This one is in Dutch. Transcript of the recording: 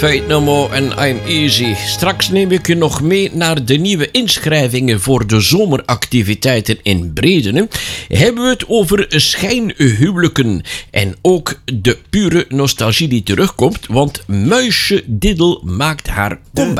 Fate No More en I'm Easy. Straks neem ik je nog mee naar de nieuwe inschrijvingen voor de zomeractiviteiten in Bredene. Hebben we het over schijnhuwelijken en ook de pure nostalgie die terugkomt, want Muisje Diddel maakt haar comeback.